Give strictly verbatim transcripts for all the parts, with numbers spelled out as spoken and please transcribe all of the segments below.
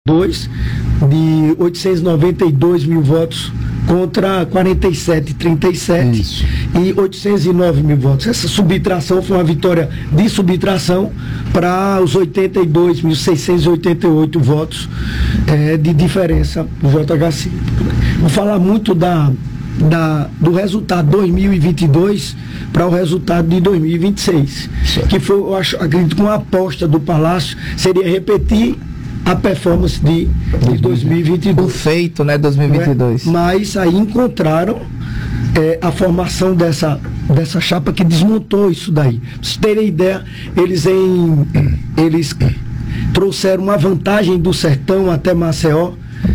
dois de oitocentos e noventa e dois mil votos contra quarenta e sete vírgula trinta e sete Isso. e oitocentos e nove mil votos. Essa subtração foi uma vitória de subtração para os oitenta e dois mil seiscentos e oitenta e oito votos é, de diferença do J H C. Vou falar muito da, da, do resultado dois mil e vinte e dois para o resultado de dois mil e vinte e seis, certo. Que foi, eu acho, acredito que uma aposta do Palácio seria repetir a performance de, de dois mil e vinte e dois. O feito, né, dois mil e vinte e dois. É? Mas aí encontraram é, a formação dessa, dessa chapa que desmontou isso daí. Pra vocês terem ideia, eles, em, eles trouxeram uma vantagem do Sertão até Maceió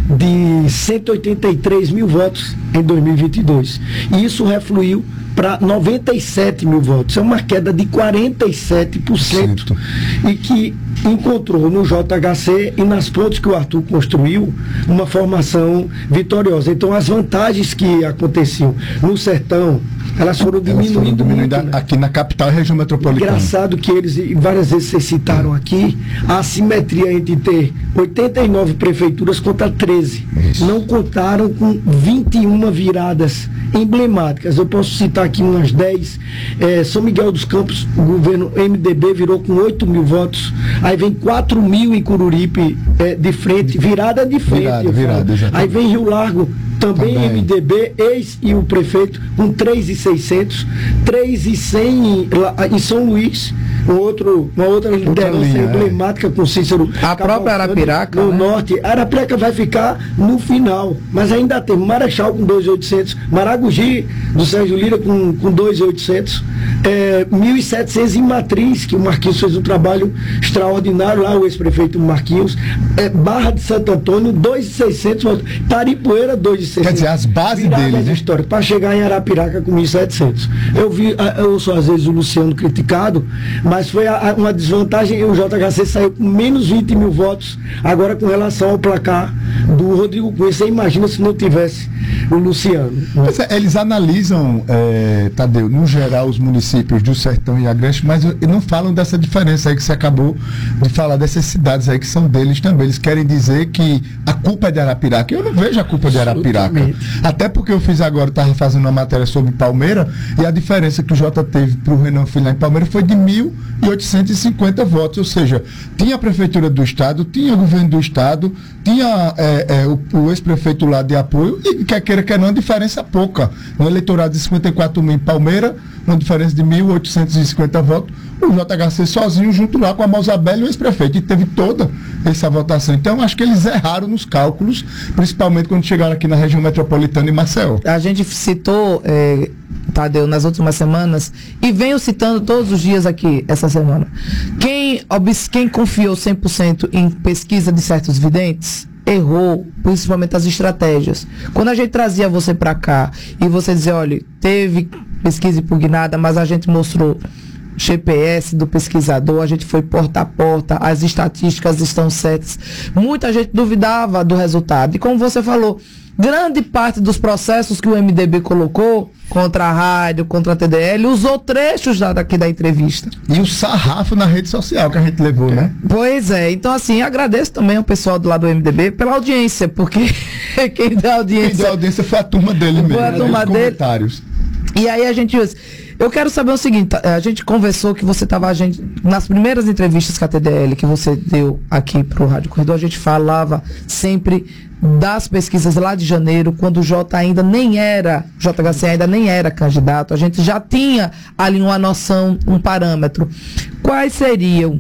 de cento e oitenta e três mil votos em dois mil e vinte e dois. E isso refluiu para noventa e sete mil votos. É uma queda de quarenta e sete por cento. E que encontrou no J H C e nas pontes que o Arthur construiu uma formação vitoriosa. Então as vantagens que aconteciam no Sertão, elas foram diminuindo, elas foram diminuindo muito, né? Aqui na capital e região metropolitana. Engraçado que eles, várias vezes vocês citaram aqui, a assimetria entre ter oitenta e nove prefeituras contra treze. Isso. Não contaram com vinte e uma viradas emblemáticas. Eu posso citar aqui umas dez. É, São Miguel dos Campos, o governo M D B virou com oito mil votos. Aí vem quatro mil em Cururipe é, de frente, virada de frente. Virada, virada, aí vem Rio Largo, também, também M D B, ex e o prefeito, com três mil e seiscentos, três mil e cem em São Luís, um outro, uma outra liderança emblemática, é. Com Cícero. A própria Arapiraca. No né? norte. A Arapiraca vai ficar no final, mas ainda tem Marechal com dois mil e oitocentos, Maragogi, do Sérgio Lira, com, com dois mil e oitocentos, é, mil e setecentos em Matriz, que o Marquinhos fez um trabalho extraordinário lá, o ex-prefeito Marquinhos, é, Barra de Santo Antônio, dois mil e seiscentos votos, Taripoeira, dois mil e seiscentos. Quer dizer, as bases deles, né? História, para chegar em Arapiraca com mil e setecentos. Eu vi, eu sou às vezes o Luciano criticado, mas foi a, a, uma desvantagem, o J H C saiu com menos vinte mil votos, agora com relação ao placar do Rodrigo Cunha. Você imagina se não tivesse o Luciano. Mas, é, eles analisam, é, Tadeu, no geral, os municípios do Sertão e Agreste, mas não falam dessa diferença aí que você acabou de falar, dessas cidades aí que são deles também. Eles querem dizer que a culpa é de Arapiraca. Eu não vejo a culpa de Arapiraca. Até porque eu fiz agora, estava fazendo uma matéria sobre Palmeira, e a diferença que o Jota teve para o Renan Filho lá em Palmeira foi de mil e oitocentos e cinquenta votos. Ou seja, tinha a Prefeitura do Estado, tinha o governo do Estado, tinha é, é, o, o ex-prefeito lá de apoio, e quer queira, quer não, diferença pouca. No eleitorado de cinquenta e quatro mil em Palmeira, uma diferença de mil oitocentos e cinquenta votos, o J H C sozinho, junto lá com a Mausabel e o ex-prefeito, e teve toda essa votação. Então, acho que eles erraram nos cálculos, principalmente quando chegaram aqui na região metropolitana e Maceió. A gente citou, é, Tadeu, nas últimas semanas, e venho citando todos os dias aqui, essa semana. Quem, quem confiou cem por cento em pesquisa de certos videntes, errou, principalmente as estratégias. Quando a gente trazia você para cá e você dizia, olha, teve pesquisa impugnada, mas a gente mostrou G P S do pesquisador, a gente foi porta a porta, as estatísticas estão certas. Muita gente duvidava do resultado. E como você falou, grande parte dos processos que o M D B colocou contra a rádio, contra a T D L, usou trechos da, daqui da entrevista. E o sarrafo na rede social que a gente levou, né? Pois é. Então, assim, agradeço também ao pessoal do lado do M D B pela audiência, porque quem deu audiência... Quem deu audiência foi a turma dele mesmo. Foi a turma dele. Comentários. E aí a gente... Eu quero saber o seguinte, a gente conversou que você estava, a gente, nas primeiras entrevistas com a T D L que você deu aqui para o Rádio Corredor, a gente falava sempre das pesquisas lá de janeiro, quando o J ainda nem era, J H C ainda nem era candidato, a gente já tinha ali uma noção, um parâmetro. Quais seriam,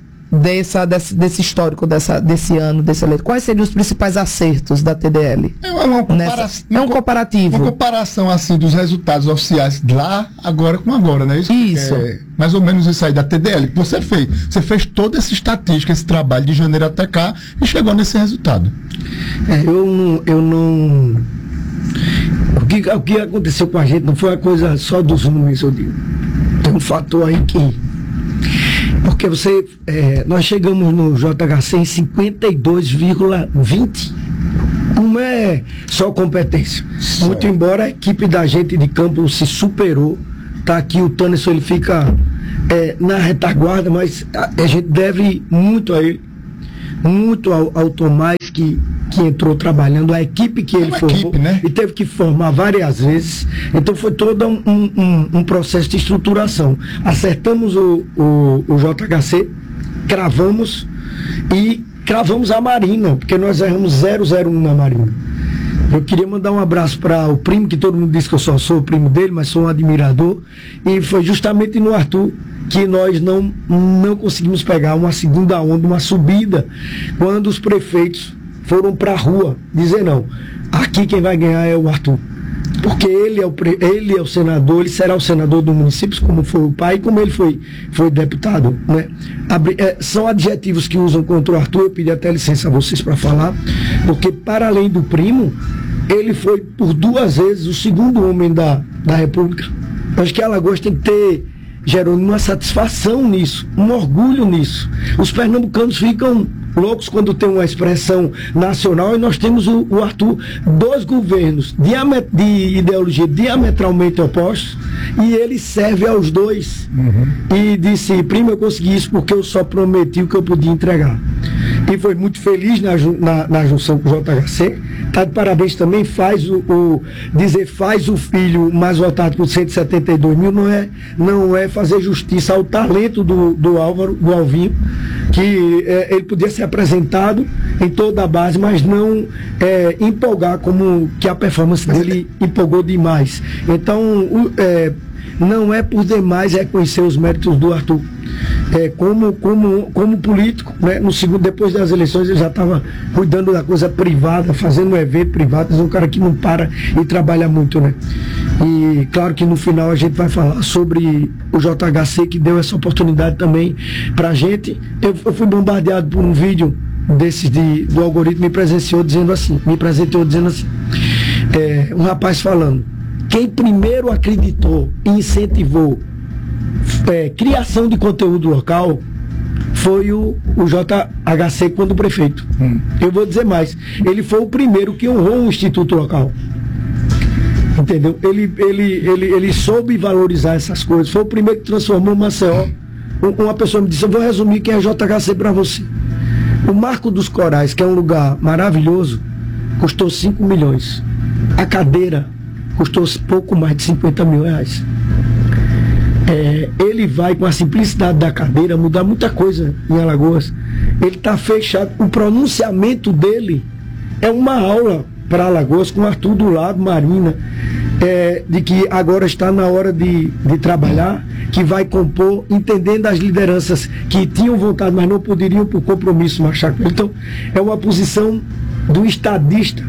dessa, desse, desse histórico dessa, desse ano, desse eleito, quais seriam os principais acertos da T D L? É, uma Nessa, é um comparativo. Uma comparação assim dos resultados oficiais lá, agora com agora, né? Isso. Isso. É, mais ou menos isso aí da T D L que você fez. Você fez toda essa estatística, esse trabalho de janeiro até cá e chegou nesse resultado. É, eu não... Eu não... O, que, o que aconteceu com a gente não foi a coisa só dos números, eu digo. Tem um fator aí que... Porque você, é, nós chegamos no J H C em cinquenta e dois vírgula vinte. Não é só competência. Só. Muito embora a equipe da gente de campo se superou. Tá aqui o Tânis, ele fica é, na retaguarda, mas a, a gente deve muito a ele. muito ao, ao Tomás, que, que entrou trabalhando, a equipe que ele uma formou, equipe, né? E teve que formar várias vezes. Então foi todo um, um, um processo de estruturação. Acertamos o, o, o J H C, cravamos e cravamos a Marina, porque nós erramos zero zero um na Marina. Eu queria mandar um abraço para o primo, que todo mundo diz que eu só sou o primo dele, mas sou um admirador, e foi justamente no Arthur que nós não, não conseguimos pegar uma segunda onda, uma subida, quando os prefeitos foram para a rua dizer: não, aqui quem vai ganhar é o Arthur, porque ele é o, ele é o senador, ele será o senador do município, como foi o pai, como ele foi, foi deputado, né? Abre, é, são adjetivos que usam contra o Arthur. Eu pedi até licença a vocês para falar, porque para além do primo, ele foi por duas vezes o segundo homem da, da República. Acho que Alagoas tem que ter, Jerônimo, uma satisfação nisso, um orgulho nisso. Os pernambucanos ficam loucos quando tem uma expressão nacional, e nós temos o, o Arthur, dois governos diamet, de ideologia diametralmente opostos, e ele serve aos dois. Uhum. E disse: primo, eu consegui isso porque eu só prometi o que eu podia entregar. E foi muito feliz na, na, na junção com o J H C. Tá de parabéns também. Faz o, o dizer faz o filho mais votado por cento e setenta e dois mil não é, não é fazer justiça ao talento do, do Álvaro, do Alvinho, que é, ele podia ser apresentado em toda a base, mas não é, empolgar como que a performance dele empolgou demais. Então, o, é, não é por demais reconhecer os méritos do Arthur. É, como, como, como político, né? No segundo, depois das eleições, ele já estava cuidando da coisa privada, fazendo um evento privado. É um cara que não para e trabalha muito, né? E claro que no final a gente vai falar sobre o J H C, que deu essa oportunidade também pra gente. Eu, eu fui bombardeado por um vídeo desses de, do algoritmo, me presenciou dizendo assim, me presenteou dizendo assim, é, um rapaz falando: quem primeiro acreditou e incentivou É, criação de conteúdo local foi o, o J H C quando prefeito. Hum. Eu vou dizer mais, ele foi o primeiro que honrou um instituto local. Entendeu? Ele, ele, ele, ele soube valorizar essas coisas. Foi o primeiro que transformou Maceió. Uma pessoa me disse: eu vou resumir quem é J H C para você. O Marco dos Corais, que é um lugar maravilhoso, custou cinco milhões. A cadeira custou pouco mais de cinquenta mil reais. É, ele vai, com a simplicidade da cadeira, mudar muita coisa em Alagoas. Ele está fechado. O pronunciamento dele é uma aula para Alagoas, com Arthur do lado, Marina, é, de que agora está na hora de, de trabalhar, que vai compor, entendendo as lideranças que tinham vontade, mas não poderiam por compromisso marchar com ele. Então, é uma posição do estadista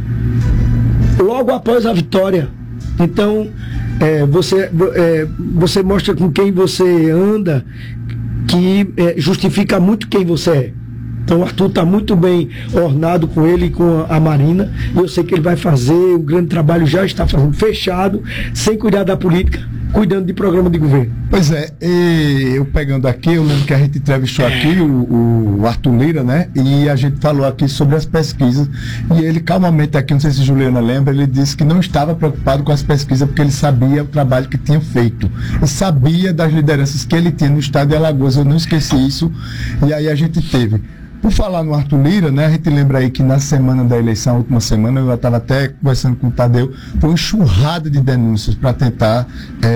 logo após a vitória. Então, É, você, é, você mostra com quem você anda, que é, justifica muito quem você é. Então o Arthur está muito bem ornado com ele e com a, a Marina, e eu sei que ele vai fazer o grande trabalho, já está fazendo, fechado, sem cuidar da política, cuidando de programa de governo. Pois é, e eu pegando aqui, eu lembro que a gente entrevistou aqui o, o Arthur Lira, né? E a gente falou aqui sobre as pesquisas, e ele calmamente aqui, não sei se Juliana lembra, ele disse que não estava preocupado com as pesquisas porque ele sabia o trabalho que tinha feito. Ele sabia das lideranças que ele tinha no estado de Alagoas, eu não esqueci isso, e aí a gente teve. Por falar no Arthur Lira, né, a gente lembra aí que na semana da eleição, a última semana, eu estava até conversando com o Tadeu, foi uma enxurrada de denúncias para tentar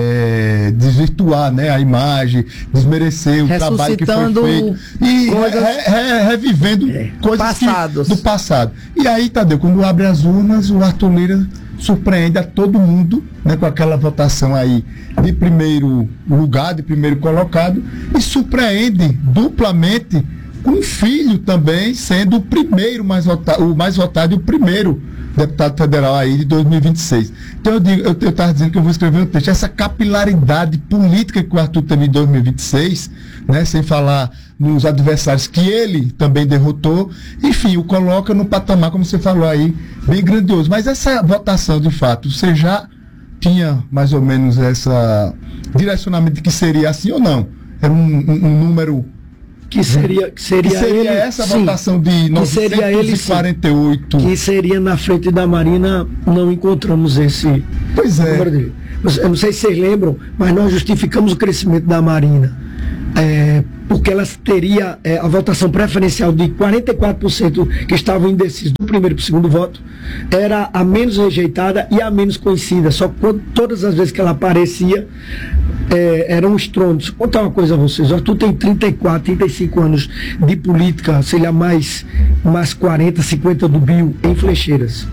é, desvirtuar, né, a imagem, desmerecer o trabalho que foi feito. E coisas... re, re, revivendo é. coisas que, do passado. E aí, Tadeu, quando abre as urnas, o Arthur Lira surpreende a todo mundo, né, com aquela votação aí de primeiro lugar, de primeiro colocado, e surpreende duplamente com um filho também sendo o primeiro mais votado, o mais votado e o primeiro deputado federal aí de dois mil e vinte e seis. Então eu digo, eu estava dizendo que eu vou escrever um texto, essa capilaridade política que o Arthur teve em dois mil e vinte e seis, né, sem falar nos adversários que ele também derrotou, enfim, o coloca no patamar, como você falou aí, bem grandioso. Mas essa votação, de fato, você já tinha mais ou menos essa direcionamento de que seria assim ou não? Era um, um, um número... Que seria, que seria, que seria ele, essa sim, votação de novecentos e quarenta e oito. Ele, que seria na frente da Marina, não encontramos esse. Pois é. Eu não sei se vocês lembram, mas nós justificamos o crescimento da Marina é, porque elas teria é, a votação preferencial de quarenta e quatro por cento que estavam indecisos do primeiro para o segundo voto, era a menos rejeitada e a menos conhecida. Só que todas as vezes que ela aparecia, é, eram estrondos. Vou contar uma coisa a vocês: o Arthur tem trinta e quatro, trinta e cinco anos de política, sei lá, mais, mais quarenta, cinquenta do Bio em Flecheiras.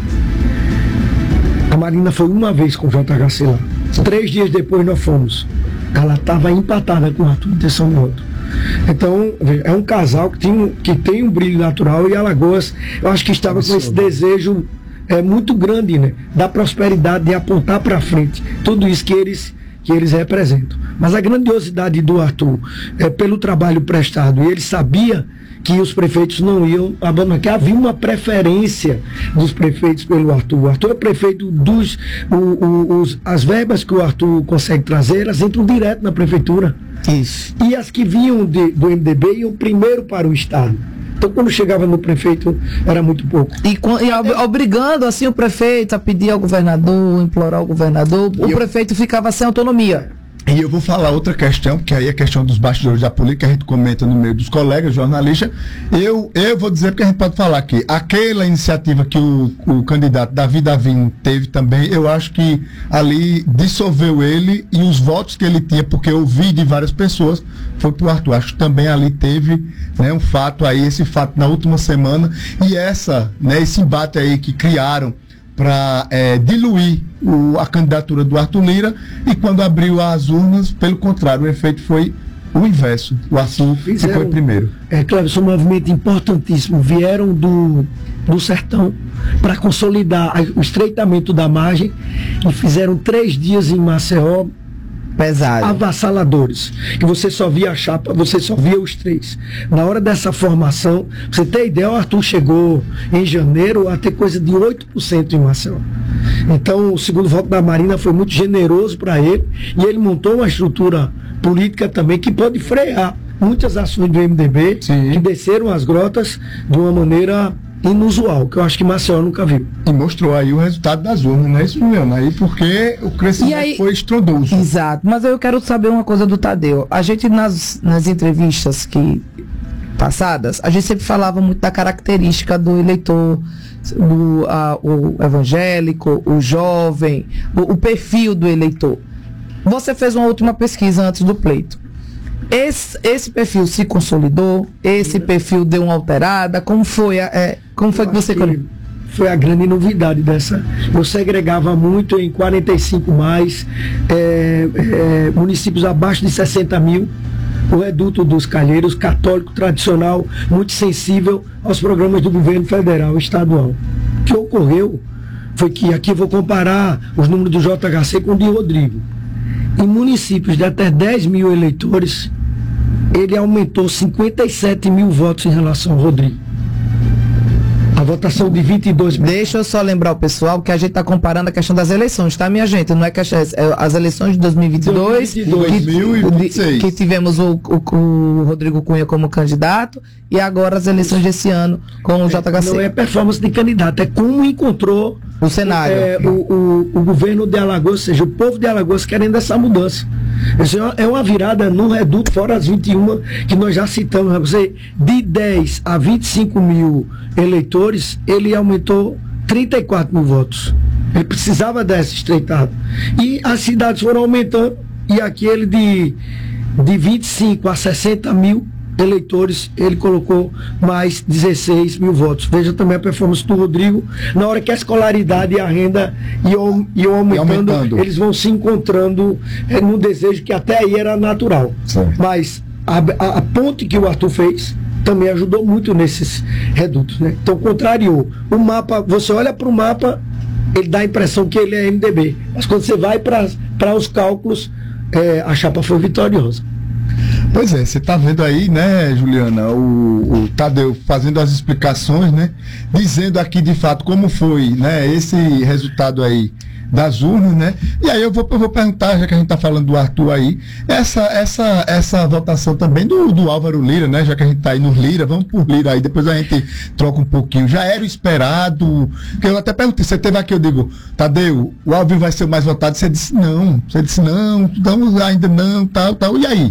A Marina foi uma vez com o J H C lá. Três dias depois nós fomos. Ela estava empatada com o Arthur em intenção de voto. Então, é um casal que tem, que tem um brilho natural, e Alagoas, eu acho que estava com esse desejo é, muito grande, né, da prosperidade, de apontar para frente tudo isso que eles, que eles representam. Mas a grandiosidade do Arthur é pelo trabalho prestado, e ele sabia que os prefeitos não iam abandonar, que havia uma preferência dos prefeitos pelo Arthur. O Arthur é prefeito dos... O, o, os, as verbas que o Arthur consegue trazer, elas entram direto na prefeitura. Isso. E as que vinham de, do M D B iam primeiro para o Estado. Então, quando chegava no prefeito, era muito pouco. E, e obrigando, assim, o prefeito a pedir ao governador, implorar ao governador, o eu... prefeito ficava sem autonomia. E eu vou falar outra questão, que aí é a questão dos bastidores da política, que a gente comenta no meio dos colegas jornalistas. Eu, eu vou dizer, porque a gente pode falar aqui, aquela iniciativa que o, o candidato Davi Davim teve também, eu acho que ali dissolveu ele, e os votos que ele tinha, porque eu vi de várias pessoas, foi pro Arthur. Acho que também ali teve, né, um fato aí, esse fato na última semana, e essa, né, esse embate aí que criaram para é, diluir o, a candidatura do Arthur Lira, e quando abriu as urnas, pelo contrário, o efeito foi o inverso. O Arthur ficou em primeiro. É claro, isso é um movimento importantíssimo. Vieram do, do sertão para consolidar o estreitamento da margem, e fizeram três dias em Maceió pesado, avassaladores, que você só via a chapa, você só via os três. Na hora dessa formação, você tem ideia, o Arthur chegou em janeiro a ter coisa de oito por cento em Maceió. Então, o segundo voto da Marina foi muito generoso para ele, e ele montou uma estrutura política também que pode frear muitas ações do M D B. Sim. Que desceram as grotas de uma maneira inusual, que eu acho que Maceió nunca viu. E mostrou aí o resultado das urnas, não é isso, Juliana? Aí porque o crescimento aí foi estrondoso. Exato, mas eu quero saber uma coisa do Tadeu. A gente, nas, nas entrevistas que passadas, a gente sempre falava muito da característica do eleitor, do, a, o evangélico, o jovem, o, o perfil do eleitor. Você fez uma última pesquisa antes do pleito. Esse, esse perfil se consolidou? Esse perfil deu uma alterada? Como foi, a, é, como foi que você... Que foi a grande novidade dessa. Eu segregava muito em quarenta e cinco mais, é, é, municípios abaixo de sessenta mil, o reduto dos Calheiros, católico tradicional, muito sensível aos programas do governo federal e estadual. O que ocorreu foi que, aqui eu vou comparar os números do J H C com o de Rodrigo. Em municípios de até dez mil eleitores, ele aumentou cinquenta e sete mil votos em relação ao Rodrigo. A votação de vinte e dois mil. Deixa eu só lembrar o pessoal que a gente está comparando a questão das eleições, tá, minha gente? Não é questão, é as eleições de dois mil e vinte e dois, dois mil e vinte e seis. Que, que tivemos o, o, o Rodrigo Cunha como candidato, e agora as eleições desse ano com o J H C. Não é performance de candidato, é como encontrou o cenário. É, o, o, o governo de Alagoas, ou seja, o povo de Alagoas querendo essa mudança. Isso é uma virada no reduto, fora as vinte e uma que nós já citamos. Você, de dez a vinte e cinco mil eleitores, ele aumentou trinta e quatro mil votos. Ele precisava dessa estreitada. E as cidades foram aumentando, e aquele de, de vinte e cinco a sessenta mil eleitores, ele colocou mais dezesseis mil votos. Veja também a performance do Rodrigo, na hora que a escolaridade e a renda iam, iam aumentando, aumentando, eles vão se encontrando é, num desejo que até aí era natural. Sim. Mas a, a, a ponte que o Arthur fez também ajudou muito nesses redutos, né? Então contrariou. O mapa, você olha para o mapa, ele dá a impressão que ele é M D B, mas quando você vai para os cálculos, é, a chapa foi vitoriosa. Pois é, você está vendo aí, né, Juliana, o, o Tadeu fazendo as explicações, né, dizendo aqui de fato como foi, né, esse resultado aí das urnas, né, e aí eu vou, eu vou perguntar, já que a gente está falando do Arthur aí, essa, essa, essa votação também do, do Álvaro Lira, né, já que a gente está aí no Lira, vamos por Lira aí, depois a gente troca um pouquinho, já era o esperado, que eu até perguntei, você teve aqui, eu digo, Tadeu, o Álvaro vai ser o mais votado, você disse não, você disse não, não ainda não, tal, tal, e aí?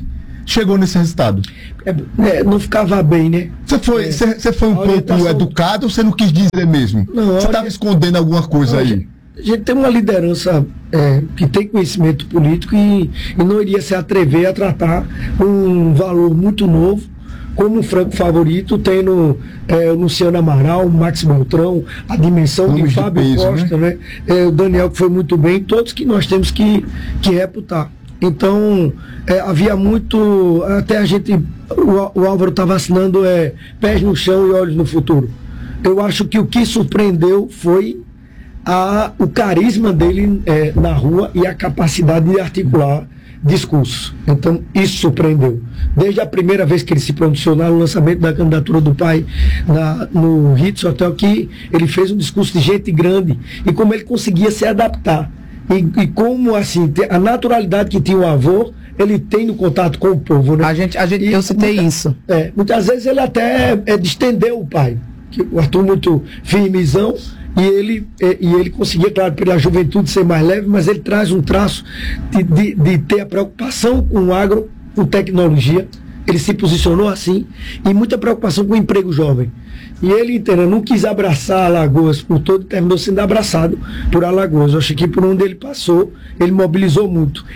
chegou nesse resultado? É, é, não ficava bem, né? Você foi, você, você foi um pouco educado ou você não quis dizer mesmo? Não, você estava escondendo alguma coisa não, aí? A gente tem uma liderança é, que tem conhecimento político e, e não iria se atrever a tratar um valor muito novo como um franco favorito, tendo é, o Luciano Amaral, o Max Beltrão, a dimensão Nomes de Fábio peso, Costa, né? né? É, o Daniel, que foi muito bem, todos que nós temos que, que reputar. Então, é, havia muito. Até a gente. O, o Álvaro está vacinando é, pés no chão e olhos no futuro. Eu acho que o que surpreendeu foi a, o carisma dele é, na rua e a capacidade de articular discurso. Então, isso surpreendeu. Desde a primeira vez que ele se pronunciou no lançamento da candidatura do pai na, no Ritz Hotel, que ele fez um discurso de gente grande e como ele conseguia se adaptar. E, e como, assim, a naturalidade que tinha o avô, ele tem no contato com o povo, né? A gente, a gente, e, eu citei muita, isso. É, muitas vezes ele até é, distendeu o pai. Que o Arthur muito firmezão, e ele, é, e ele conseguia, claro, pela juventude ser mais leve, mas ele traz um traço de, de, de ter a preocupação com o agro, com tecnologia. Ele se posicionou assim, e muita preocupação com o emprego jovem. E ele, entendeu, não quis abraçar Alagoas por todo e terminou sendo abraçado por Alagoas. Eu acho que por onde ele passou, ele mobilizou muito.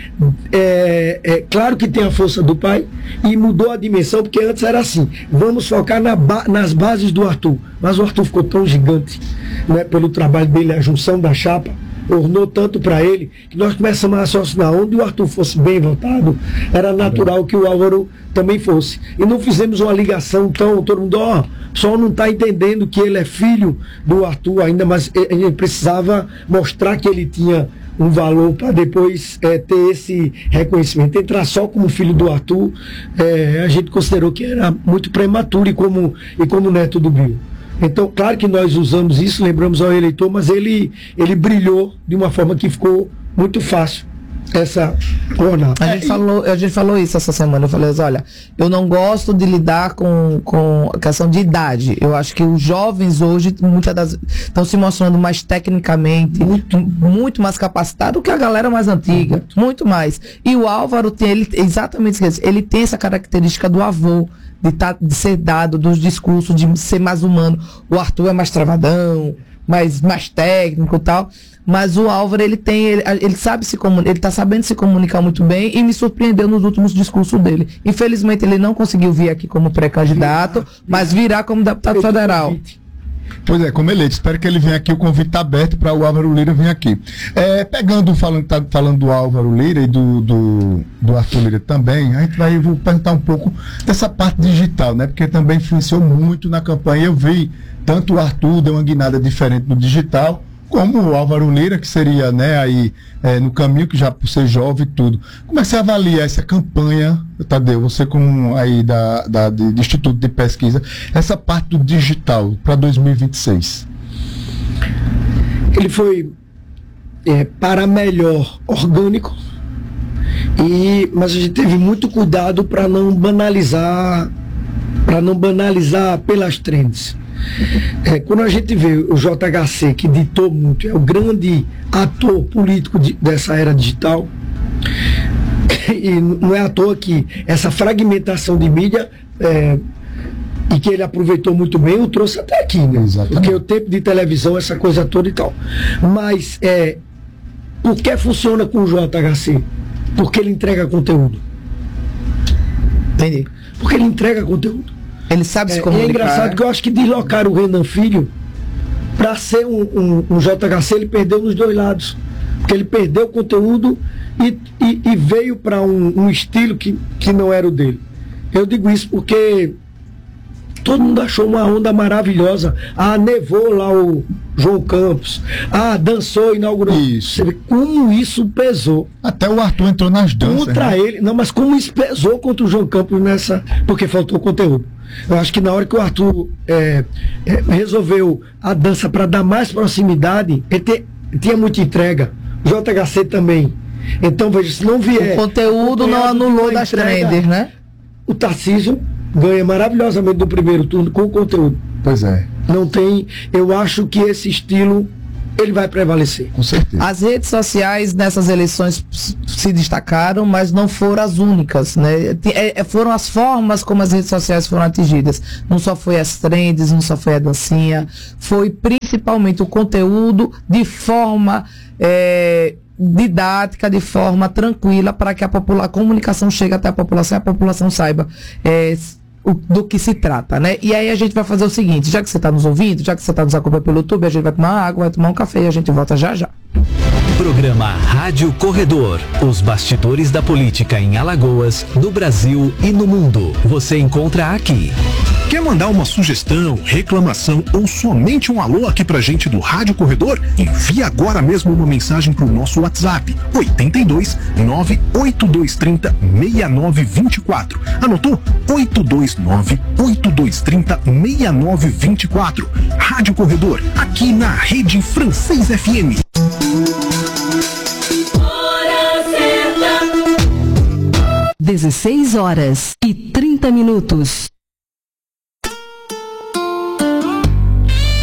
É, é claro que tem a força do pai e mudou a dimensão, porque antes era assim, vamos focar na ba nas bases do Arthur. Mas o Arthur ficou tão gigante, né, pelo trabalho dele, a junção da chapa, ornou tanto para ele, que nós começamos a raciocinar. Onde o Arthur fosse bem votado, era natural que o Álvaro também fosse. E não fizemos uma ligação tão, todo mundo, ó, o pessoal não está entendendo que ele é filho do Arthur ainda, mas a gente precisava mostrar que ele tinha um valor para depois é, ter esse reconhecimento. Entrar só como filho do Arthur, é, a gente considerou que era muito prematuro e como, e como neto do Bill. Então, claro que nós usamos isso, lembramos ao eleitor, mas ele, ele brilhou de uma forma que ficou muito fácil essa jornada. A gente, é, falou, a gente falou isso essa semana. Eu falei assim, olha, eu não gosto de lidar com, com a questão de idade. Eu acho que os jovens hoje, muitas das estão se mostrando mais tecnicamente, muito, muito mais capacitados do que a galera mais antiga. Muito, muito mais. E o Álvaro tem ele, exatamente isso. Ele tem essa característica do avô. De, tá, de ser dado, dos discursos, de ser mais humano. O Arthur é mais travadão, mais, mais técnico e tal. Mas o Álvaro, ele tem, ele, ele sabe se comunicar, ele tá sabendo se comunicar muito bem e me surpreendeu nos últimos discursos dele. Infelizmente, ele não conseguiu vir aqui como pré-candidato, mas virá como deputado federal. Pois é, como eleito. Espero que ele venha aqui, o convite está aberto para o Álvaro Lira vir aqui. É, pegando, falando, tá falando do Álvaro Lira e do, do, do Arthur Lira também, a gente vai vou perguntar um pouco dessa parte digital, né? Porque também influenciou muito na campanha. Eu vi tanto o Arthur deu uma guinada diferente no digital, como o Álvaro Lira, que seria, né, aí é, no caminho, que já por ser jovem e tudo. Como é que você avalia essa campanha, Tadeu, você como aí da, da, de, do Instituto de Pesquisa, essa parte do digital para dois mil e vinte e seis? Ele foi é, para melhor orgânico, e, mas a gente teve muito cuidado para não banalizar, para não banalizar pelas trends. É, quando a gente vê o J H C, que ditou muito, é o grande ator político de, dessa era digital, e não é à toa que essa fragmentação de mídia é, e que ele aproveitou muito bem, o trouxe até aqui, né? Porque o tempo de televisão, essa coisa toda e tal. Mas é, por que funciona com o J H C? Porque ele entrega conteúdo. Entendi. Porque ele entrega conteúdo. Ele sabe se comunicar. É, é engraçado, né? Que eu acho que deslocaram o Renan Filho para ser um, um, um J H C, ele perdeu nos dois lados. Porque ele perdeu o conteúdo e, e, e veio para um, um estilo que, que não era o dele. Eu digo isso porque todo mundo achou uma onda maravilhosa. Ah, nevou lá o João Campos. Ah, dançou, inaugurou. Isso. Você vê como isso pesou. Até o Arthur entrou nas danças. Contra, né? Ele. Não, mas como isso pesou contra o João Campos nessa. Porque faltou conteúdo. Eu acho que na hora que o Arthur é, é, resolveu a dança para dar mais proximidade, ele te, tinha muita entrega. O J H C também. Então, veja, se não vier. O conteúdo não anulou das trends, né? O Tarcísio ganha maravilhosamente no primeiro turno com o conteúdo. Pois é. Não tem. Eu acho que esse estilo ele vai prevalecer. Com certeza. As redes sociais nessas eleições se destacaram, mas não foram as únicas, né? É, foram as formas como as redes sociais foram atingidas. Não só foi as trends, não só foi a dancinha, foi principalmente o conteúdo de forma é, didática, de forma tranquila, para que a, popula- a comunicação chegue até a população e a população saiba é, o, do que se trata, né? E aí a gente vai fazer o seguinte, já que você está nos ouvindo, já que você está nos acompanhando pelo YouTube, a gente vai tomar uma água, vai tomar um café e a gente volta já já. Programa Rádio Corredor. Os bastidores da política em Alagoas, no Brasil e no mundo. Você encontra aqui. Quer mandar uma sugestão, reclamação ou somente um alô aqui pra gente do Rádio Corredor? Envie agora mesmo uma mensagem pro nosso WhatsApp, oito dois nove oito dois três zero seis nove dois quatro. Anotou? oito dois nove oito dois três zero seis nove dois quatro. Rádio Corredor, aqui na Rede Francês F M. dezesseis horas e trinta minutos.